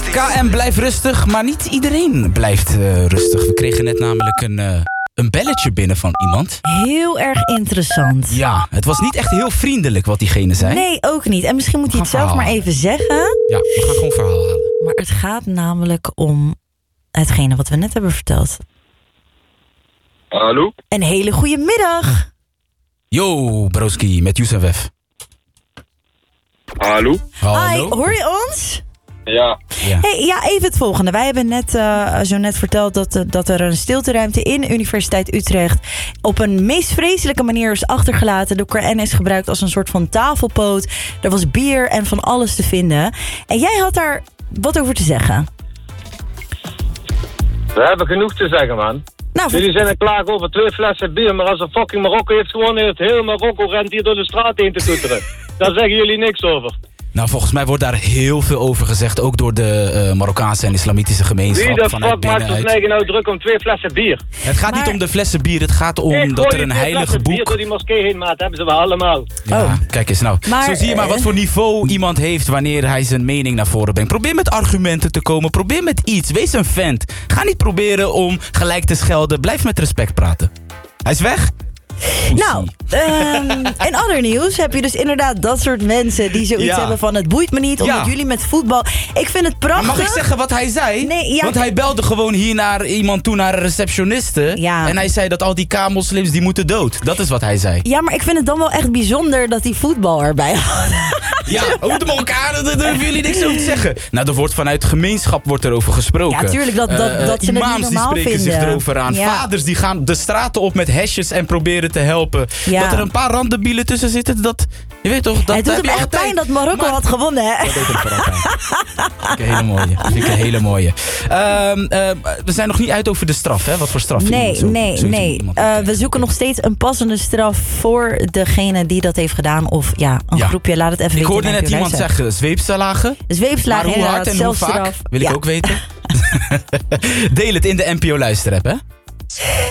KM blijft rustig, maar niet iedereen blijft rustig. We kregen net namelijk een belletje binnen van iemand. Heel erg interessant. Ja, het was niet echt heel vriendelijk wat diegene zei. Nee, ook niet. En misschien moet hij het zelf maar even zeggen. Ja, we gaan gewoon verhaal halen. Maar het gaat namelijk om hetgene wat we net hebben verteld. Hallo? Een hele goede middag. Yo, broski, met Youssef F. Hallo? Hallo? Hi, hoor je ons? Ja. Hey, ja, even het volgende. Wij hebben net verteld dat er een stilteruimte in de Universiteit Utrecht op een meest vreselijke manier is achtergelaten. De Koran is gebruikt als een soort van tafelpoot. Er was bier en van alles te vinden. En jij had daar wat over te zeggen. We hebben genoeg te zeggen, man. Nou, Jullie zijn er klaar over 2 flessen bier, maar als een fucking Marokko heeft gewoon heel Marokko rent hier door de straat heen te toeteren. Daar zeggen jullie niks over. Nou, volgens mij wordt daar heel veel over gezegd, ook door de Marokkaanse en islamitische gemeenschap. Wie de fuck maakt ons eigen nou druk om 2 flessen bier? Het gaat niet om de flessen bier, het gaat om dat er een heilige boek... bier door die moskee heen, maat, hebben ze wel allemaal. Ja, kijk eens nou. Maar, zo zie je maar wat voor niveau iemand heeft wanneer hij zijn mening naar voren brengt. Probeer met argumenten te komen, probeer met iets. Wees een vent. Ga niet proberen om gelijk te schelden. Blijf met respect praten. Hij is weg? Nou, in ander nieuws heb je dus inderdaad dat soort mensen die zoiets hebben van het boeit me niet, omdat jullie met voetbal... Ik vind het prachtig. Maar mag ik zeggen wat hij zei? Nee, ja. Want hij belde gewoon hier naar iemand toe, naar een receptioniste. Ja. En hij zei dat al die K-moslims die moeten dood. Dat is wat hij zei. Ja, maar ik vind het dan wel echt bijzonder dat die voetbal erbij had. Ja, over de elkaar, daar hoeven jullie niks over te zeggen. Nou, er wordt vanuit gemeenschap wordt erover gesproken. Ja, tuurlijk, dat ze het niet normaal vinden. Imams die spreken zich erover aan. Ja. Vaders die gaan de straten op met hesjes en proberen te helpen. Ja. Dat er een paar randebielen tussen zitten, dat... Je weet toch, dat het doet hem echt pijn dat Marokko had gewonnen, hè? Dat deed hem vooral pijn. Vind ik een hele mooie. We zijn nog niet uit over de straf, hè? Wat voor straf? Nee. We zoeken nog steeds een passende straf voor degene die dat heeft gedaan. Of een groepje, laat het even weten. Ik hoorde net iemand zeggen, zweepslagen. Zweepslagen, maar hoe hard en hoe vaak, wil ik ook weten. Deel het in de NPO Luisterapp, hè?